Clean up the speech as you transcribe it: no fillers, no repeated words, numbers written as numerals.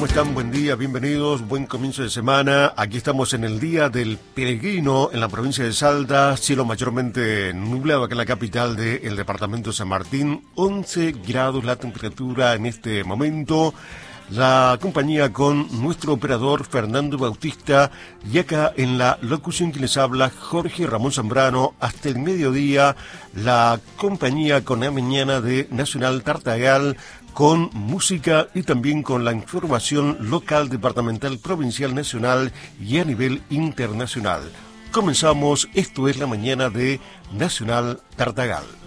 ¿Cómo están? Buen día, bienvenidos, buen comienzo de semana. Aquí estamos en el Día del Peregrino en la provincia de Salta, cielo mayormente nublado acá en la capital del departamento de San Martín, 11 grados la temperatura en este momento. La compañía con nuestro operador Fernando Bautista y acá en la locución que les habla Jorge Ramón Zambrano hasta el mediodía, la compañía con la mañana de Nacional Tartagal, con música y también con la información local, departamental, provincial, nacional y a nivel internacional. Comenzamos, esto es la mañana de Nacional Tartagal.